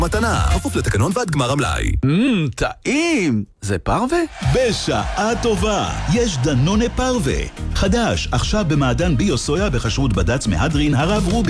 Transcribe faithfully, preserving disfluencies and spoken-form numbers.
מתנה, כפוף לתקנון ועד גמר המלאי. מmm, טעים! זה פרווה? בשעה טובה, יש דנונה פרווה. חדש, עכשיו במעדן ביו סויה בחשרות בד"ץ מהדרין הרב רובי.